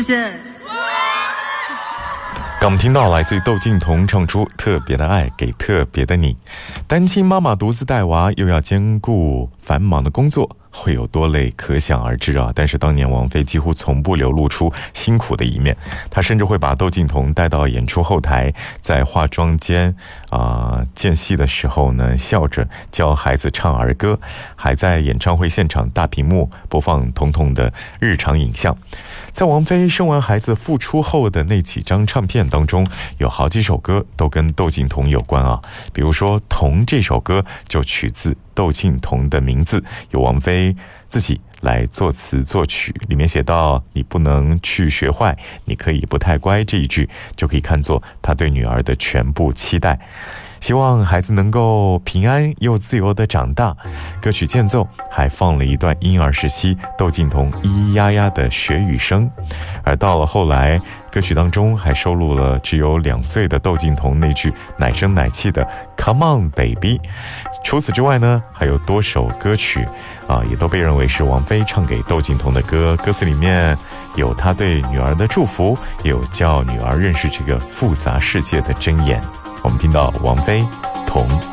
生。 刚我们听到来自于窦靖童唱出特别的爱给特别的你。单亲妈妈独自带娃，又要兼顾繁忙的工作，会有多累可想而知啊！但是当年王菲几乎从不流露出辛苦的一面，她甚至会把窦靖童带到演出后台，在化妆间间隙的时候呢，笑着教孩子唱儿歌，还在演唱会现场大屏幕播放童童的日常影像。在王菲生完孩子复出后的那几张唱片当中，有好几首歌都跟窦靖童有关啊。比如说《童》这首歌就取自窦靖童的名字，由王菲自己来作词作曲，里面写到你不能去学坏，你可以不太乖，这一句就可以看作她对女儿的全部期待，希望孩子能够平安又自由地长大。歌曲间奏还放了一段婴儿时期窦靖童咿咿呀呀的学语声，而到了后来，歌曲当中还收录了只有2岁的窦靖童那句奶声奶气的 Come on baby。 除此之外呢，还有多首歌曲也都被认为是王菲唱给窦靖童的歌，歌词里面有她对女儿的祝福，也有教女儿认识这个复杂世界的箴言。我们听到王菲《童》。